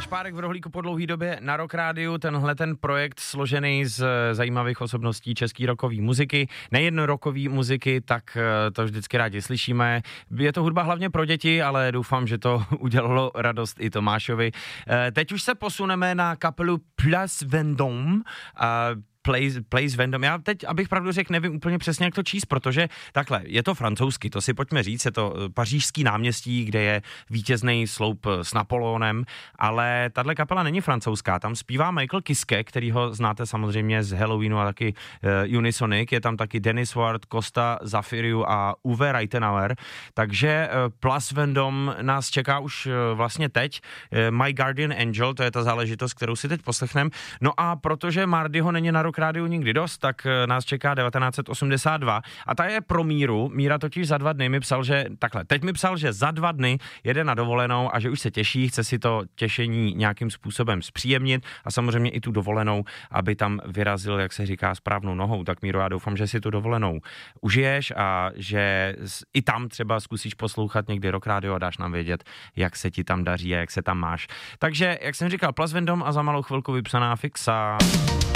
Špárek v rohlíku po dlouhý době na Rock Rádiu, tenhle ten projekt složený z zajímavých osobností české rockové muziky, nejen rockové muziky, tak to vždycky rádi slyšíme. Je to hudba hlavně pro děti, ale doufám, že to udělalo radost i Tomášovi. Teď už se posuneme na kapelu Place Vendôme. Place Vendôme. Já teď, abych pravdu řekl, nevím úplně přesně, jak to číst, protože takhle, je to francouzsky, to si pojďme říct, je to pařížský náměstí, kde je vítězný sloup s Napoleonem, ale tahle kapela není francouzská, tam zpívá Michael Kiske, kterýho znáte samozřejmě z Halloweenu a taky Unisonic, je tam taky Dennis Ward, Costa Zafiriu a Uwe Reitenauer, takže Place Vendôme nás čeká už vlastně teď, My Guardian Angel, to je ta záležitost, kterou si teď poslechneme, no a protože Mardyho není na Rock Rádiu nikdy dost, tak nás čeká 1982 a ta je pro Míru. Míra totiž za 2 dny mi psal, že takhle, teď mi psal, že za 2 dny jede na dovolenou a že už se těší, chce si to těšení nějakým způsobem zpříjemnit a samozřejmě i tu dovolenou, aby tam vyrazil, jak se říká, správnou nohou. Tak Míro, já doufám, že si tu dovolenou užiješ a že i tam třeba zkusíš poslouchat někdy Rock Radio a dáš nám vědět, jak se ti tam daří a jak se tam máš. Takže, jak jsem říkal, Place Vendôme a za malou chvilku vypsaná fixa.